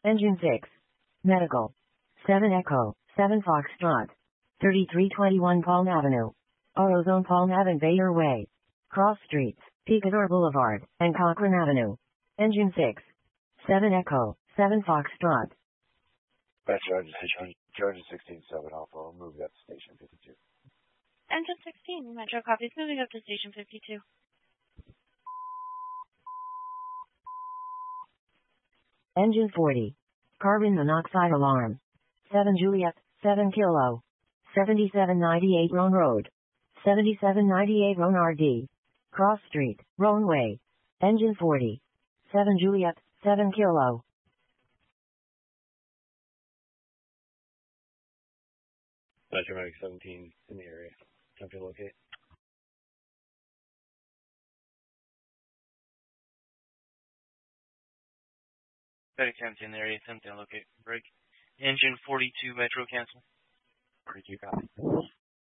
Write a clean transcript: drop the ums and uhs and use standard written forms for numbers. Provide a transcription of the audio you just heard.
Engine 6. Medical. 7 Echo, 7 Foxtrot. 3321 Palm Avenue. AutoZone Palm Avenue Bayer Way. Cross Streets, Picador Boulevard, and Cochrane Avenue. Engine 6. 7 Echo, 7 Foxtrot. That's Charges 16-7 Alpha. I'll move that to station 52. Engine 16, Metro copies, moving up to station 52. Engine 40. Carbon monoxide alarm. 7 Juliet, 7 Kilo. 7798 Roan Road. 7798 Roan RD. Cross Street, Roan Way. Engine 40. 7 Juliet, 7 Kilo. Metro 17 in the area. Time to locate. Medic 17 in the area, 17 locate. Break. Engine 42, Metro cancel. 42 copy.